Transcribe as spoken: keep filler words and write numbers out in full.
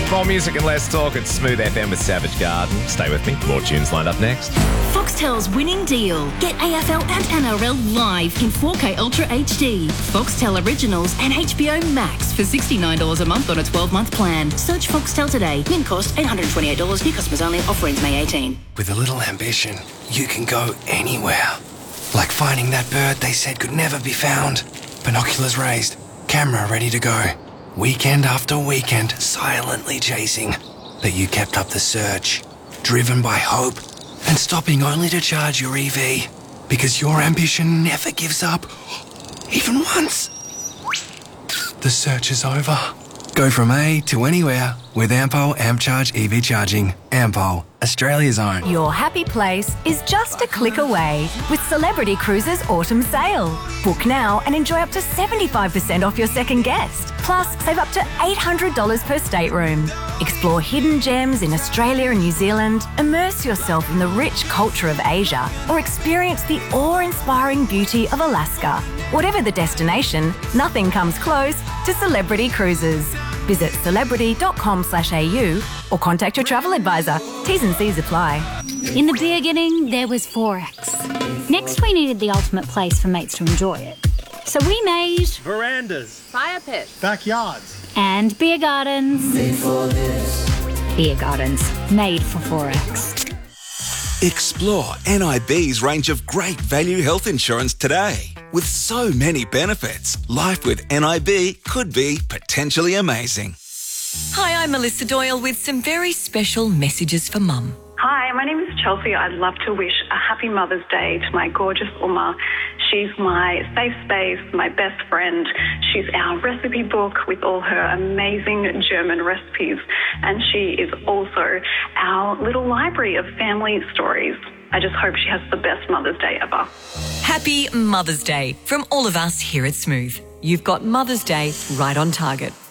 More music and less talk at Smooth F M with Savage Garden. Stay with me. More tunes lined up next. Foxtel's winning deal. Get A F L and N R L live in four K Ultra H D. Foxtel Originals and H B O Max for sixty-nine dollars a month on a twelve-month plan. Search Foxtel today. Min cost eight hundred twenty-eight dollars. New customers only. Offer ends May eighteenth. With a little ambition, you can go anywhere. Like finding that bird they said could never be found. Binoculars raised. Camera ready to go. Weekend after weekend, silently chasing. But you kept up the search, driven by hope, and stopping only to charge your E V. Because your ambition never gives up, even once. The search is over. Go from A to anywhere with Ampol AmpCharge E V charging. Ampol, Australia's own. Your happy place is just a click away with Celebrity Cruises Autumn Sale. Book now and enjoy up to seventy-five percent off your second guest. Plus, save up to eight hundred dollars per stateroom. Explore hidden gems in Australia and New Zealand, immerse yourself in the rich culture of Asia, or experience the awe-inspiring beauty of Alaska. Whatever the destination, nothing comes close to Celebrity Cruises. Visit celebrity.com slash AU or contact your travel advisor. T's and C's apply. In the beginning, there was Forex. Next, we needed the ultimate place for mates to enjoy it. So we made verandas, fire pits, backyards, and beer gardens. Made for this. Beer gardens, made for Forex. Explore N I B's range of great value health insurance today. With so many benefits, life with N I B could be potentially amazing. Hi, I'm Melissa Doyle with some very special messages for Mum. Hi, my name is Chelsea. I'd love to wish a happy Mother's Day to my gorgeous Uma. She's my safe space, my best friend. She's our recipe book with all her amazing German recipes. And she is also our little library of family stories. I just hope she has the best Mother's Day ever. Happy Mother's Day from all of us here at Smooth. You've got Mother's Day right on target.